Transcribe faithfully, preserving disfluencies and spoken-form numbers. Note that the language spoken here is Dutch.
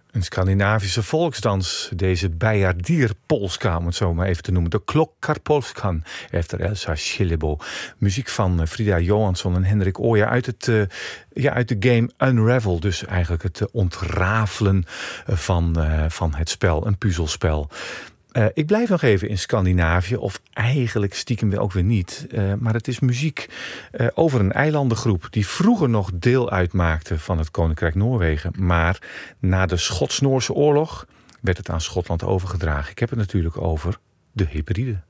Een Scandinavische volksdans, deze Bejardierpolska, om het zo maar even te noemen. De Klokkarpolskan, efter Elsa Schillebo. Muziek van Frida Johansson en Hendrik Ooyer uit, het, uh, ja, uit de game Unravel. Dus eigenlijk het uh, ontrafelen van, uh, van het spel, een puzzelspel. Uh, ik blijf nog even in Scandinavië, of eigenlijk stiekem ook weer niet. Uh, maar het is muziek uh, over een eilandengroep die vroeger nog deel uitmaakte van het Koninkrijk Noorwegen. Maar na de Schots-Noorse oorlog werd het aan Schotland overgedragen. Ik heb het natuurlijk over de Hebriden.